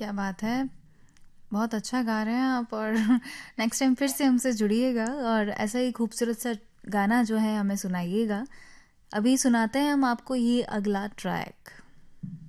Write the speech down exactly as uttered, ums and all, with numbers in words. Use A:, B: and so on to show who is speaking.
A: क्या बात है! बहुत अच्छा गा रहे हैं आप और नेक्स्ट टाइम फिर से हमसे जुड़िएगा और ऐसा ही खूबसूरत सा गाना जो है हमें सुनाइएगा। अभी सुनाते हैं हम आपको ये अगला ट्रैक।